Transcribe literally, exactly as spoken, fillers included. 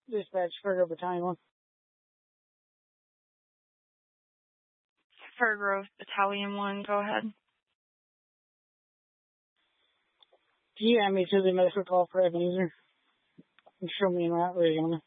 Dispatch Fargo Battalion one. Fir Grove Battalion one, go ahead. Can you add me to the medical call for Ebenezer? And show me in that way, Yana.